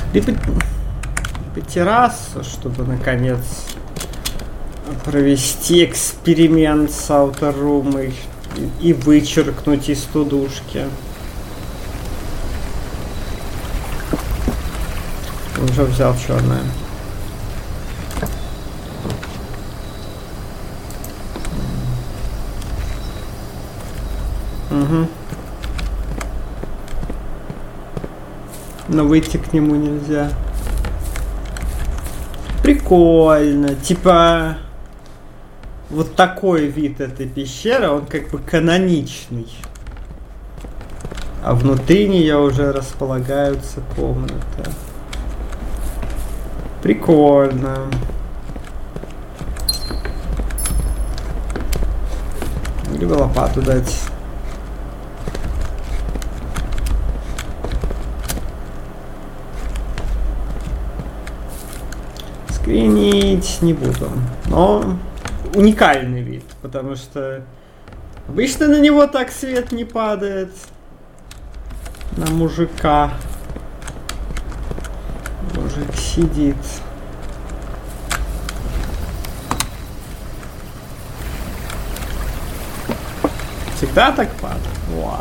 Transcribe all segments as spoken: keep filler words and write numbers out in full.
Либо, либо террасу, чтобы наконец провести эксперимент с Outer Room и, и вычеркнуть из тудушки. Уже взял черное. Угу. Но выйти к нему нельзя. Прикольно. Типа вот такой вид этой пещеры, он как бы каноничный. А внутри нее уже располагаются комнаты. Прикольно. Либо лопату дать. Скринить не буду. Но уникальный вид, потому что обычно на него так свет не падает. На мужика. Мужик сидит. Всегда так падает? Ладно.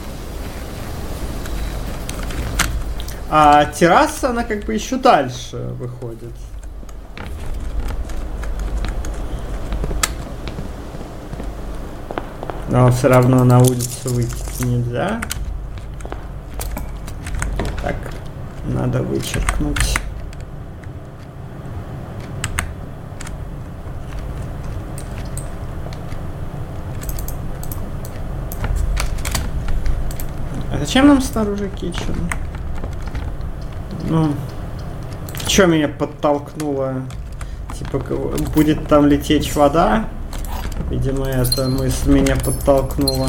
А терраса, она как бы еще дальше выходит. Но все равно на улицу выйти нельзя. Так, надо вычеркнуть. А зачем нам снаружи китчен? Ну, что меня подтолкнуло? Типа, будет там лететь вода? Видимо, эта мысль меня подтолкнула.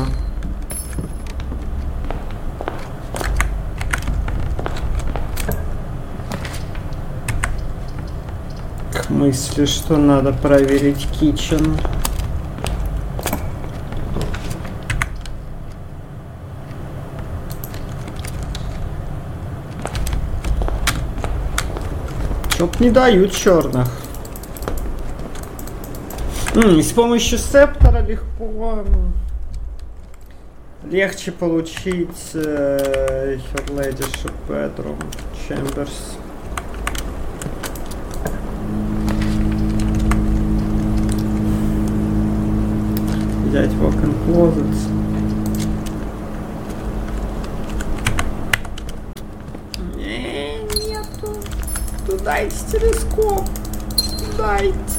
К мысли, что надо проверить китчен. Чтоб не дают черных. М-м, с помощью септора легко легче получить э, Her Ladyship Bedroom Chambers. Взять Walk-in Closets. Не, нету. Дайте телескоп. Дайте.